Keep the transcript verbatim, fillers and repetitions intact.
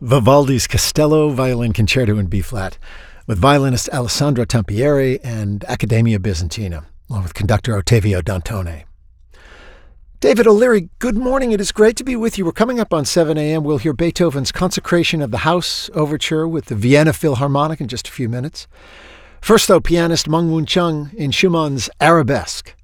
Vivaldi's Castello Violin Concerto in B-flat, with violinist Alessandro Tampieri and Accademia Bizantina, along with conductor Ottavio Dantone. David O'Leary, good morning. It is great to be with you. We're coming up on seven a.m. We'll hear Beethoven's Consecration of the House Overture with the Vienna Philharmonic in just a few minutes. First, though, pianist Meng Woon Chung in Schumann's Arabesque.